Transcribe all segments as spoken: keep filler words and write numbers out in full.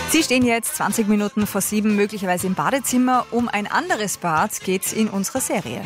Sie stehen jetzt zwanzig Minuten vor sieben, möglicherweise im Badezimmer. Um ein anderes Bad geht's in unserer Serie.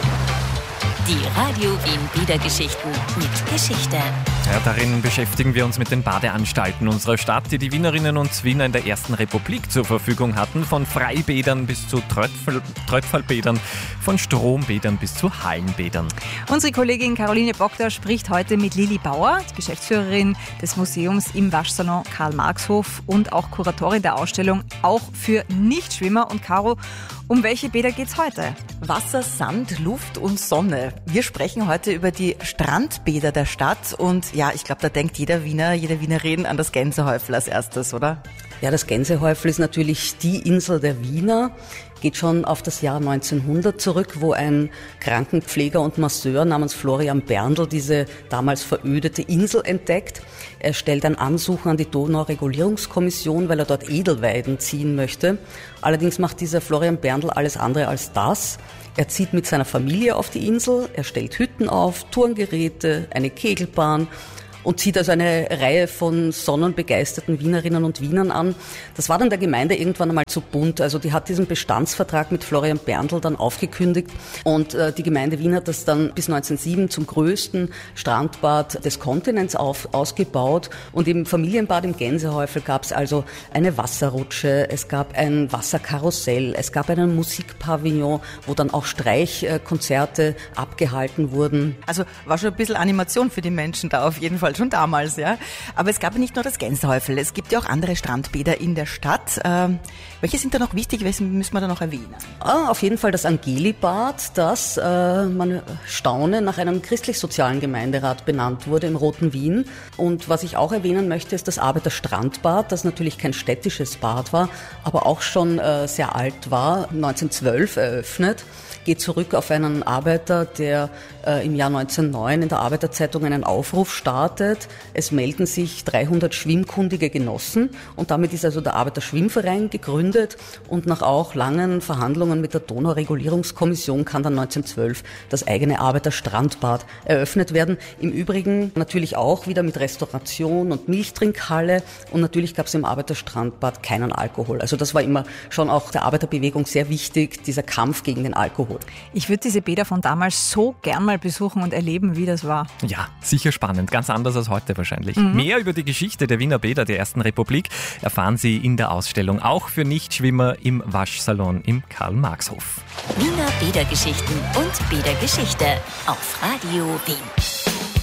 Die Radio Wien Bädergeschichten mit Geschichte. Ja, darin beschäftigen wir uns mit den Badeanstalten unserer Stadt, die die Wienerinnen und Wiener in der Ersten Republik zur Verfügung hatten. Von Freibädern bis zu Tröpfel, Tröpfelbädern, von Strombädern bis zu Hallenbädern. Unsere Kollegin Caroline Bockter spricht heute mit Lili Bauer, die Geschäftsführerin des Museums im Waschsalon Karl-Marx-Hof und auch Kuratorin der Ausstellung auch für Nichtschwimmer. Und Caro, um welche Bäder geht's heute? Wasser, Sand, Luft und Sonne. Wir sprechen heute über die Strandbäder der Stadt und ja, ich glaube, da denkt jeder Wiener, jede Wienerin an das Gänsehäufel als erstes, oder? Ja, das Gänsehäufel ist natürlich die Insel der Wiener, geht schon auf das Jahr neunzehnhundert zurück, wo ein Krankenpfleger und Masseur namens Florian Berndl diese damals verödete Insel entdeckt. Er stellt ein Ansuchen an die Donauregulierungskommission, weil er dort Edelweiden ziehen möchte. Allerdings macht dieser Florian Berndl alles andere als das. Er zieht mit seiner Familie auf die Insel, er stellt Hütten auf, Turngeräte, eine Kegelbahn und zieht also eine Reihe von sonnenbegeisterten Wienerinnen und Wienern an. Das war dann der Gemeinde irgendwann einmal zu bunt. Also die hat diesen Bestandsvertrag mit Florian Berndl dann aufgekündigt und äh, die Gemeinde Wien hat das dann bis neunzehnhundertsieben zum größten Strandbad des Kontinents auf, ausgebaut. Und im Familienbad im Gänsehäufel gab es also eine Wasserrutsche, es gab ein Wasserkarussell, es gab einen Musikpavillon, wo dann auch Streichkonzerte abgehalten wurden. Also war schon ein bisschen Animation für die Menschen da auf jeden Fall. Schon damals, ja. Aber es gab ja nicht nur das Gänsehäufel, es gibt ja auch andere Strandbäder in der Stadt. Ähm, welche sind da noch wichtig, welche müssen wir da noch erwähnen? Ah, auf jeden Fall das Angelibad, das, äh, man staune, nach einem christlich-sozialen Gemeinderat benannt wurde im Roten Wien. Und was ich auch erwähnen möchte, ist das Arbeiterstrandbad, das natürlich kein städtisches Bad war, aber auch schon äh, sehr alt war, neunzehnhundertzwölf eröffnet. Geht zurück auf einen Arbeiter, der äh, im Jahr neunzehnhundertneun in der Arbeiterzeitung einen Aufruf startet. Es melden sich dreihundert schwimmkundige Genossen und damit ist also der Arbeiterschwimmverein gegründet und nach auch langen Verhandlungen mit der Donauregulierungskommission kann dann neunzehnhundertzwölf das eigene Arbeiterstrandbad eröffnet werden. Im Übrigen natürlich auch wieder mit Restauration und Milchtrinkhalle und natürlich gab es im Arbeiterstrandbad keinen Alkohol. Also das war immer schon auch der Arbeiterbewegung sehr wichtig, dieser Kampf gegen den Alkohol. Ich würde diese Bäder von damals so gern mal besuchen und erleben, wie das war. Ja, sicher spannend. Ganz anders als heute wahrscheinlich. Mhm. Mehr über die Geschichte der Wiener Bäder der Ersten Republik erfahren Sie in der Ausstellung, auch für Nichtschwimmer im Waschsalon im Karl-Marx-Hof. Wiener Bädergeschichten und Bädergeschichte auf Radio Wien.